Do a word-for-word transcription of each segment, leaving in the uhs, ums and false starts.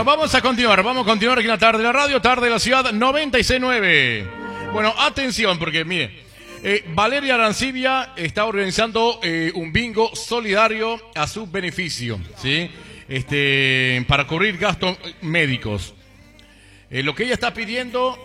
vamos a continuar, vamos a continuar aquí en la tarde de la radio, tarde de la ciudad noventa y seis punto nueve. Bueno, atención, porque mire, eh, Valeria Arancibia está organizando eh, un bingo solidario a su beneficio, ¿sí? Este, para cubrir gastos médicos. Eh, lo que ella está pidiendo,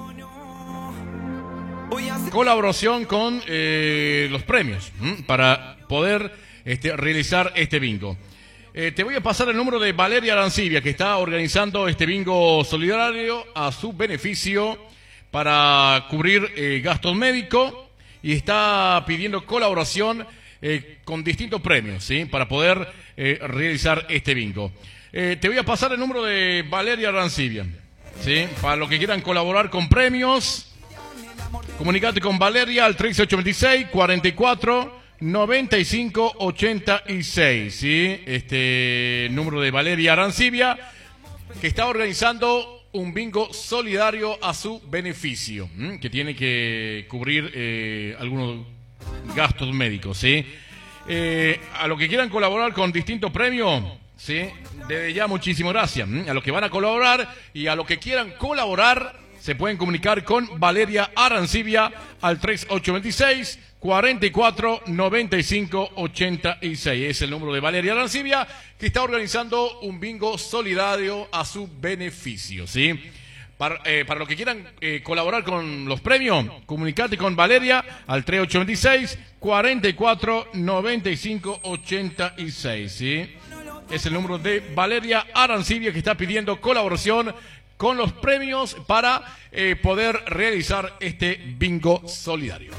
colaboración con eh, los premios, ¿m? Para poder este, realizar este bingo. Eh, te voy a pasar el número de Valeria Arancibia, que está organizando este bingo solidario a su beneficio para cubrir eh, gastos médicos y está pidiendo colaboración eh, con distintos premios, ¿sí? Para poder eh, realizar este bingo. Eh, te voy a pasar el número de Valeria Arancibia, ¿sí? Para los que quieran colaborar con premios, comunicate con Valeria al tres ocho dos seis, cuarenta y cuatro, noventa y cinco, ochenta y seis, ¿sí? Este número de Valeria Arancibia, que está organizando un bingo solidario a su beneficio, ¿m? Que tiene que cubrir eh, algunos gastos médicos, ¿sí? Eh, a los que quieran colaborar con distintos premios, ¿sí? Desde ya, muchísimas gracias, ¿m? A los que van a colaborar y a los que quieran colaborar, se pueden comunicar con Valeria Arancibia al tres ocho dos seis, cuarenta y cuatro, noventa y cinco, ochenta y seis. Es el número de Valeria Arancibia, que está organizando un bingo solidario a su beneficio, ¿sí? Para, eh, para los que quieran eh, colaborar con los premios, comunicate con Valeria al tres ocho dos seis, cuarenta y cuatro, noventa y cinco, ochenta y seis, ¿sí? Es el número de Valeria Arancibia, que está pidiendo colaboración con los premios para eh, poder realizar este bingo solidario.